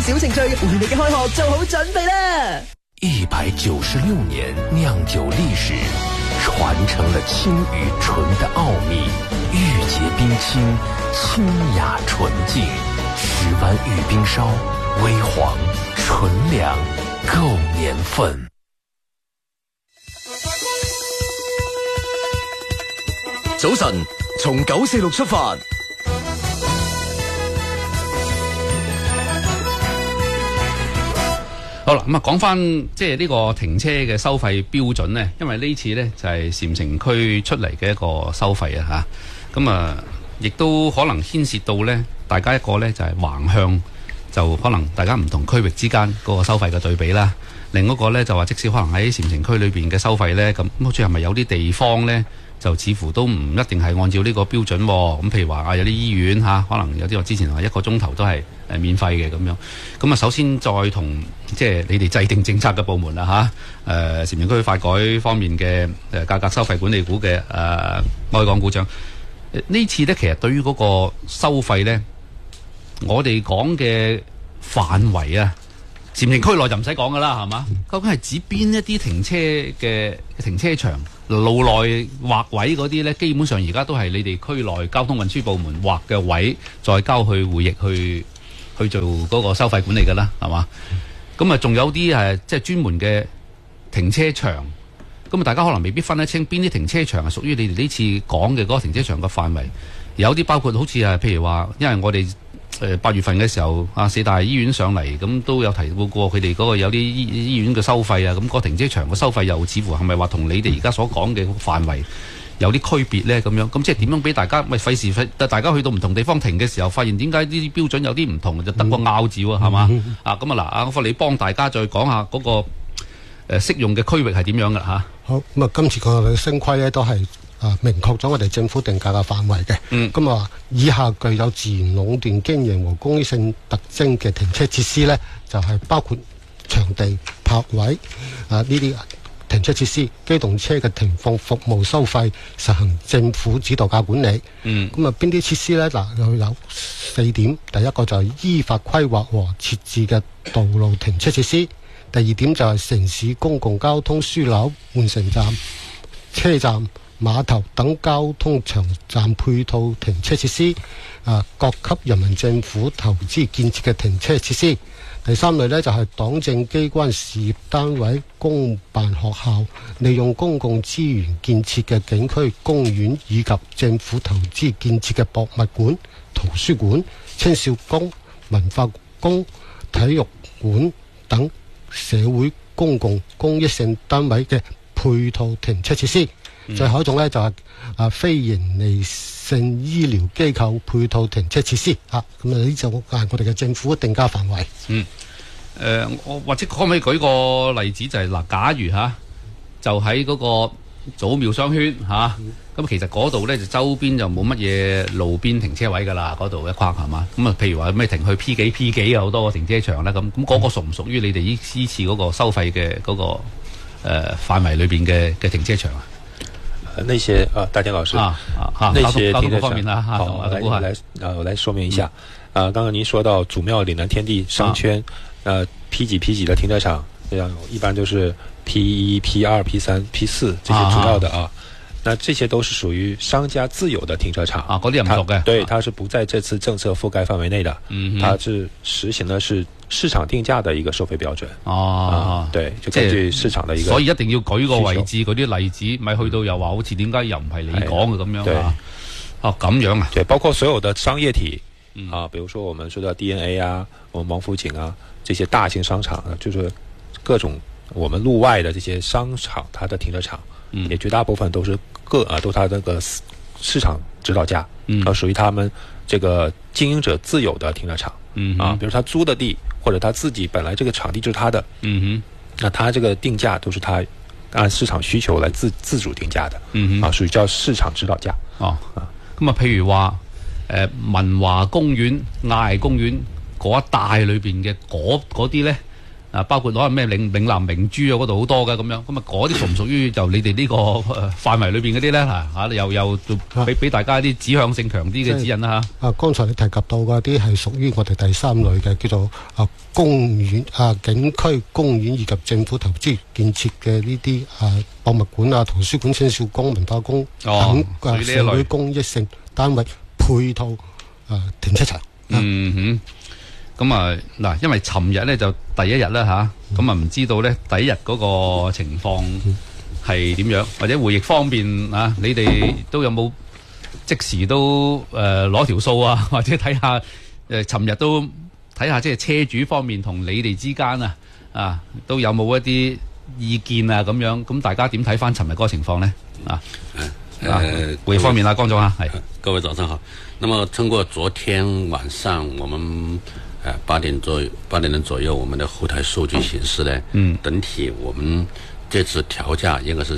小程序為你嘅開學做好準備啦 ！196年釀酒歷史，傳承了清與純的奧秘，玉潔冰清，清雅純淨。10灣玉冰燒，微黃純糧，夠年份。 早晨，從946出發。 好啦，咁啊講翻即係呢個停車嘅收費標準呢，因為呢次呢就係禪城區出嚟嘅一個收費啊吓，咁啊亦都可能牽涉到呢大家一個呢就係橫向，就可能大家唔同區域之間嗰個收費嘅對比啦。另一個呢就話即使可能喺禪城區裏邊嘅收費呢，咁好似係咪有啲地方呢就似乎都唔一定係按照呢個標準喎。咁譬如話有啲醫院嚇，可能有啲話之前話1個鐘頭都係免費嘅咁樣。咁啊，首先再同即係你哋制定政策嘅部門啦嚇，禪城區發改方面嘅價格收費管理股嘅愛港股長，呢次呢其實對於嗰個收費呢，我哋講嘅範圍啊，禪城區內就唔使講噶啦，係嘛？究竟係指邊一啲停車嘅停車場？路內劃位嗰啲呢，基本上而家都係你哋區內交通運輸部門劃嘅位，再交去會議去做嗰個收費管理㗎啦，係嘛？咁啊，仲有啲即係專門嘅停車場，咁啊，大家可能未必分得清邊啲停車場係屬於你哋呢次講嘅嗰個停車場嘅範圍。有啲包括好似譬如話，因為我哋8月份嘅時候4大醫院上嚟，咁都有提到過佢哋嗰個有啲醫院嘅收費啊，咁個停車場嘅收費又似乎係咪話同你哋而家所講嘅範圍有啲區別呢？咁樣咁即係點樣俾大家咪費事大家去到唔同地方停嘅時候，發現點解呢啲標準有啲唔同，就得個拗字喎，係嘛？咁啊嗱，阿福你幫大家再講下嗰個適用嘅區域係點樣㗎嚇？ 好，咁啊，今次個新規咧都係明確咗我哋政府定價嘅範圍嘅。咁啊，以下具有自然壟斷經營和公益性特徵嘅停車設施呢，就係包括場地、泊位呢啲停車設施、機動車嘅停放服務收費，實行政府指導價管理。咁啊，邊啲設施呢？嗱，有4點。第一個就係依法規劃和設置嘅道路停車設施。第二點就係城市公共交通樞紐、換乘站、車站、碼頭等交通場站配套停車設施，各級人民政府投資建設嘅停車設施。第三類呢，就係黨政機關、事業單位、公辦學校利用公共資源建設嘅景區、公園，以及政府投資建設嘅博物館、圖書館、青少宮、文化宮、體育館等社會公共公益性單位嘅配套停車設施。最後一種呢，就係非營利性醫療機構配套停車設施。咁啊，呢就係我哋嘅政府定價範圍。 我或者可唔可以舉個例子，就係嗱，假如就喺嗰個祖廟商圈咁其實嗰度呢，就周邊就冇乜嘢路邊停車位㗎啦，嗰度一框係嘛？咁啊，譬如話咩停去 P 幾有好多個停車場啦，咁嗰個屬唔屬於你哋依次嗰個收費嘅嗰個範圍裏邊嘅停車場啊？ 那些大田老師那些停車場，好，我來說明一下。剛剛您說到祖廟、嶺南天地商圈，P 幾的停車場，這樣一般就是 P1、P2、P3、P4這些主要的啊。那這些都是屬於商家自有的停車場嗰啲唔屬嘅。 對，它是不在這次政策覆蓋範圍內的。它是實行的是市場定價的一個收費標準。對，就根據市場的一個。所以一定要舉個位置嗰啲例子，咪去到又話好似點解又唔係你講嘅咁樣啊？咁樣啊？ 對，包括所有的商業體比如說我們說的 DNA 啊，我們王府井啊，這些大型商場，就是各種我們路外的這些商場，它的停車場，也絕大部分都是都它那個市場指導價，屬於他們這個經營者自有的停車場。比如他租的地，或者他自己本來這個場地就是他的，那他這個定價都是他按市場需求來自主定價的，屬於叫市場指導價。 咁啊，譬如話文華公園、亞藝公園嗰一帶裏邊嘅嗰啲呢， 包括攞咩嶺南明珠啊嗰度好多嘅咁樣，咁啊嗰啲屬唔屬於就你哋呢個範圍裏邊嗰啲咧嚇？又俾大家啲指向性強啲嘅指引啦嚇。 剛才你提及到嗰啲係屬於我哋第3類嘅，叫做公園景區公園以及政府投資建設嘅呢啲博物館啊、圖書館、青少宮、文化宮等社會公益性單位配套停車場。 咁啊嗱，因為尋日咧就第一日啦嚇，咁啊唔知道咧第一日嗰個情況係點樣，或者會議方面你哋都有冇即時都攞條數啊，或者睇下尋日都睇下即係車主方面同你哋之間都有冇一啲意見啊咁樣，咁大家點睇翻尋日嗰個情況呢？會議方面江總係各位早上好。那麼通過昨天晚上我們8點左右我們的後台數據顯示呢，整體我們這次調價應該是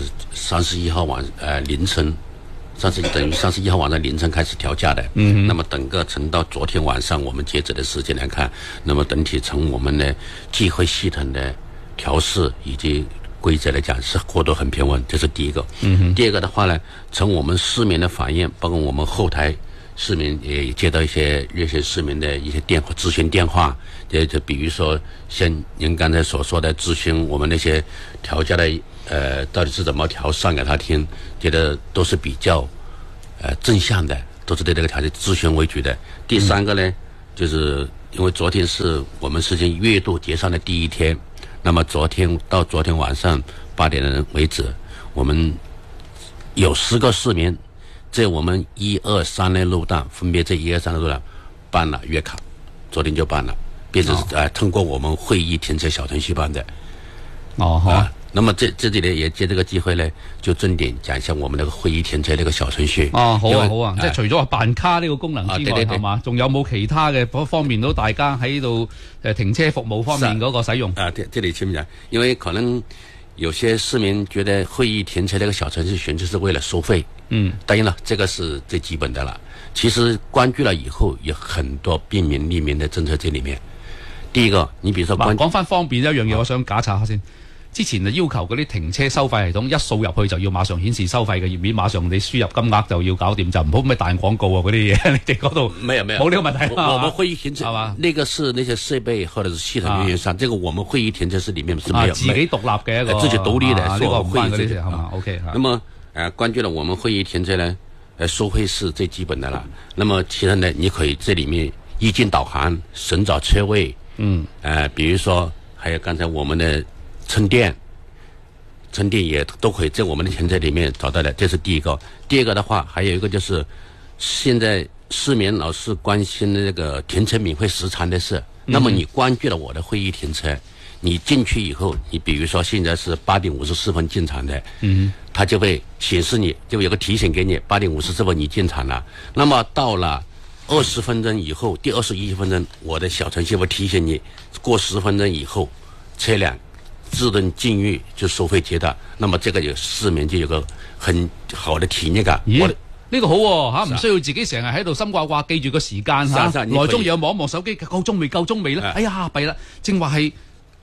31號凌晨等於31號晚上凌晨開始調價的。那麼整個從到昨天晚上我們截止的時間來看，那麼整體從我們的計費系統的調試以及規則來講是過得很平穩，這是第一個。第二個的話呢，從我們市民的反應，包括我們後台市民也接到一些熱線市民的一些諮詢電話，就比如說像您剛才所說的諮詢我們那些調價的到底是怎麼調算給他聽，覺得都是比較正向的，都是對這個調價諮詢為主的。第三個呢，就是因為昨天是我們實行月度結算的第一天，那麼昨天晚上8點為止，我們有10個市民在我們1、2、3類路段，分別在1、2、3類路段辦了月卡，昨天就辦了，並且是通過我們會議停車小程序辦的。那麼這裏也借這個機會呢，就重點講一下我們那個會議停車那個小程序。好啊， 即係除咗話辦卡呢個功能之外，係嘛？仲有冇其他嘅方面都大家喺度停車服務方面嗰個使用？ 這裏聽唔講，因為可能有些市民覺得會議停車那個小程序選擇是為了收費。當然了，這個是最基本的了。其實關注了以後，有很多便民利民的政策在裏面。第一個，你比如說講翻方便一樣嘢，我想假查下先。之前就要求嗰啲停車收費系統一掃入去就要馬上顯示收費嘅頁面，馬上你輸入金額就要搞掂，就唔好咩彈廣告嗰啲嘢。你哋嗰度沒有冇呢個問題。 我們會議停車那個是那些設備或者是系統人員上，這個我們會議停車室裏面是沒有自己獨立嘅一個自己獨立的呢個會議嗰啲係嘛 ？OK。 那麼關注了我們會議停車呢，收費是最基本的了。那麼其他呢，你可以這裏面一鍵導航、尋找車位，比如說還有剛才我們的充電也都可以在我們的停車裏面找到的，這是第一個。第二個的話，還有一個就是現在市民老是關心那個停車免費時長的事。那麼你關注了我的會議停車，你進去以後，你比如說現在是8點54分進場的，它就會顯示你，就有個提醒給你8點54分你進場了。那麼到了20分鐘以後，第21分鐘，我的小程序會提醒你，過10分鐘以後，車輛自動進入就收費階段，那麼這個有市民就有個很好的體驗感。 呢個好喎，唔需要自己成日喺度心掛掛記住個時間嚇，內中又望一望手機，夠鐘未咧？哎呀，弊啦，正話係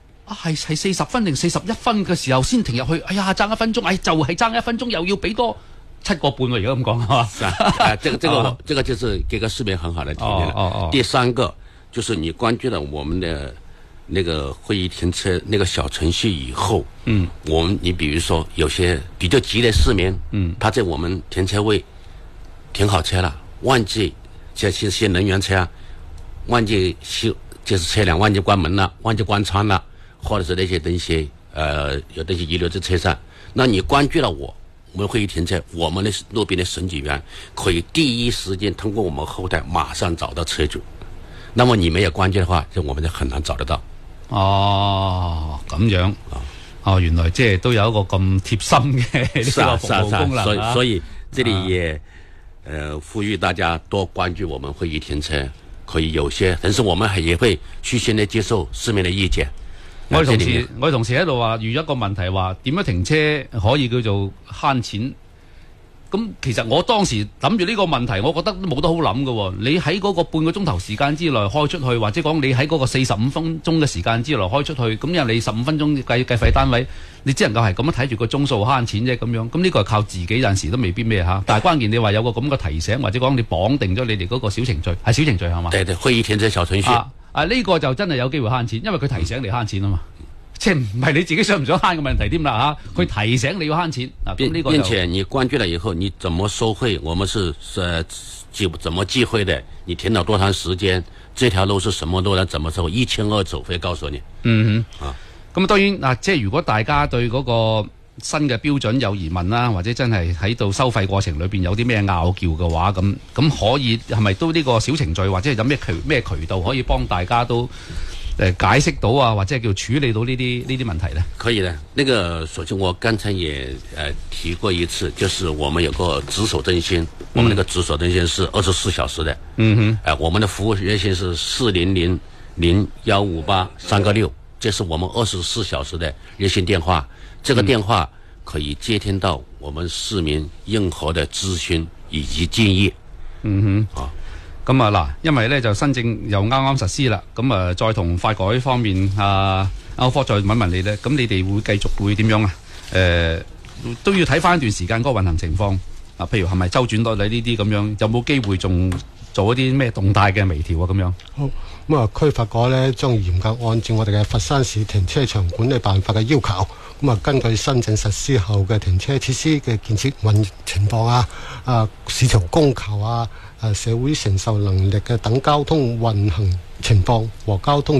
40分定41分嘅時候先停入去，哎呀，爭1分鐘，就係爭1分鐘，又要俾多7個半喎，而家咁講係嘛？ 這個就是給個市民很好的體驗。第三個就是你關注了我們的那個會議停車那個小程序以後，你比如說有些比較急的市民，他在我們停車位停好車了，忘記這些能源車忘記就是車輛忘記關門了，忘記關窗了，或者是那些東西有東西遺留在車上，那你關注了我們會議停車，我們的路邊的審計員可以第一時間通過我們後台馬上找到車主。那麼你沒有關注的話，就我們就很難找得到。 咁樣原來即係都有一個咁貼心嘅呢個服務功能。 所以這裏也呼籲大家多關注我們會議停車，可以有些，但是我們也會虛心地接受市民的意見。 我哋同事喺度話遇一個問題，話點樣停車可以叫做慳錢， 咁其實我當時諗住呢個問題，我覺得都冇得好諗嘅喎。你喺嗰個半個鐘頭時間之內開出去，或者講你喺嗰個45分鐘嘅時間之內開出去，咁因為你15分鐘計費單位，你只能夠係咁樣睇住個鐘數慳錢啫咁樣。咁呢個係靠自己，有陣時都未必咩嚇。但係關鍵你話有個咁嘅提醒，或者講你綁定咗你哋嗰個小程序，係小程序係嘛？ 對，會議停車小程序。 呢個就真係有機會慳錢，因為佢提醒你慳錢啊嘛。即係唔係你自己想唔想慳嘅問題添啦嚇，佢提醒你要慳錢並且你關閉了以後，你怎麼收費？我們是怎麼計費的？你停了多長時間？這條路是什麼路呢？怎麼收？1200走費告訴你。 咁當然即係如果大家對嗰個新嘅標準有疑問啦，或者真係喺度收費過程裏邊有啲咩拗撬嘅話，咁可以係咪都呢個小程序，或者有咩渠道可以幫大家都解釋到啊，或者叫處理到呢啲問題呢？ 可以的。那個首先我剛才也提過一次，就是我們有個值守中心，我們那個值守中心是24小時的。我們的服務熱線是400015836，這是我們24小時的熱線電話。這個電話可以接聽到我們市民任何的諮詢以及建議。 咁嗱，因為咧就新政又啱啱實施啦，咁再同發改方面歐科再問問你咧，咁你哋會繼續會點樣啊？都要睇翻一段時間嗰個運行情況啊，譬如係咪周轉到你呢啲咁樣，有冇機會仲做一啲咩動態嘅微調啊？咁樣。 好，區發改咧將嚴格按照我哋嘅佛山市停車場管理辦法嘅要求，根據新政實施後嘅停車設施嘅建設運情況市場供求社會承受能力嘅等交通運行情況和交通